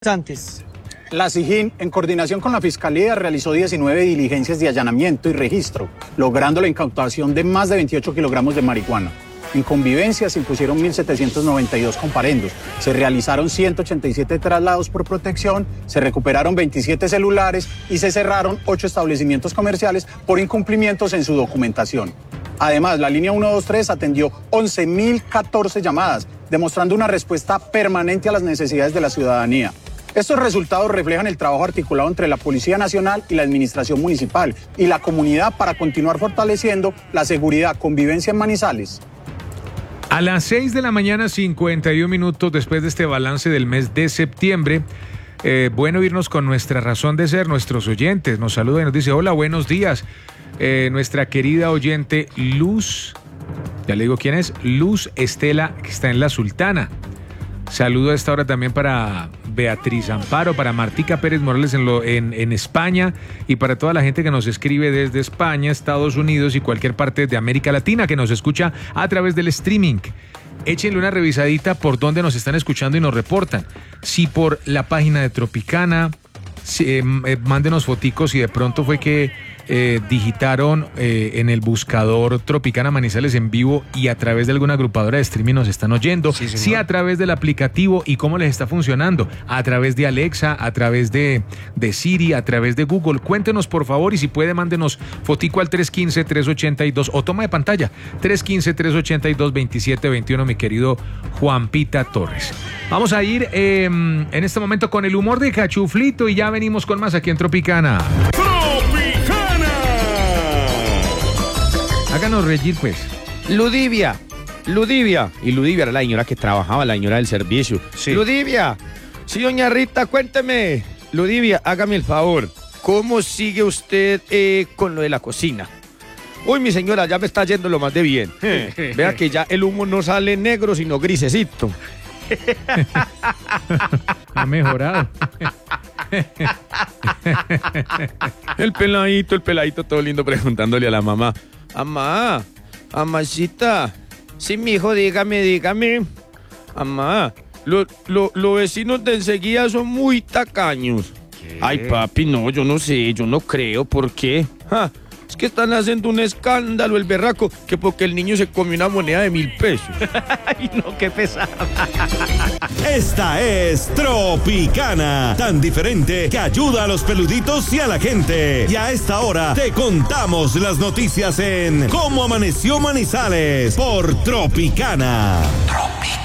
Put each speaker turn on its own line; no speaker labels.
Antes.
La SIJIN, en coordinación con la Fiscalía, realizó 19 diligencias de allanamiento y registro, logrando la incautación de más de 28 kilogramos de marihuana. En convivencia se impusieron 1.792 comparendos, se realizaron 187 traslados por protección, se recuperaron 27 celulares y se cerraron 8 establecimientos comerciales por incumplimientos en su documentación. Además, la línea 123 atendió 11.014 llamadas, demostrando una respuesta permanente a las necesidades de la ciudadanía. Estos resultados reflejan el trabajo articulado entre la Policía Nacional y la Administración Municipal y la comunidad para continuar fortaleciendo la seguridad, convivencia en Manizales.
A las 6 de la mañana, 51 minutos después de este balance del mes de septiembre, bueno irnos con nuestra razón de ser, nuestros oyentes. Nos saluda y nos dice, hola, buenos días. Nuestra querida oyente Luz, ya le digo quién es, Luz Estela, que está en La Sultana. Saludo a esta hora también para Beatriz Amparo, para Martica Pérez Morales en España y para toda la gente que nos escribe desde España, Estados Unidos y cualquier parte de América Latina que nos escucha a través del streaming. Échenle una revisadita por dónde nos están escuchando y nos reportan. Si por la página de Tropicana, mándenos foticos si de pronto fue que digitaron en el buscador Tropicana Manizales en vivo y a través de alguna agrupadora de streaming nos están oyendo. Sí, sí, a través del aplicativo y cómo les está funcionando. A través de Alexa, a través de Siri, a través de Google. Cuéntenos por favor y si puede mándenos fotico al 315-382 o toma de pantalla 315-382-2721, mi querido Juan Pita Torres. Vamos a ir en este momento con el humor de Cachuflito y ya venimos con más aquí en Tropicana. Háganos reír, pues.
Ludivia. Y Ludivia era la señora que trabajaba, la señora del servicio.
Sí.
Ludivia. Sí, doña Rita, cuénteme. Ludivia, hágame el favor. ¿Cómo sigue usted con lo de la cocina? Uy, mi señora, ya me está yendo lo más de bien. Vea que ya el humo no sale negro, sino grisecito.
Ha mejorado.
El peladito todo lindo preguntándole a la mamá. Mamacita. Sí, mijo, dígame. Mamá, los vecinos de enseguida son muy tacaños. ¿Qué? Ay, papi, no, yo no sé, yo no creo. ¿Por qué? Es que están haciendo un escándalo el berraco, que porque el niño se comió una moneda de 1.000 pesos.
Ay, no, qué pesado.
Esta es Tropicana, tan diferente que ayuda a los peluditos y a la gente. Y a esta hora te contamos las noticias en Cómo Amaneció Manizales por Tropicana.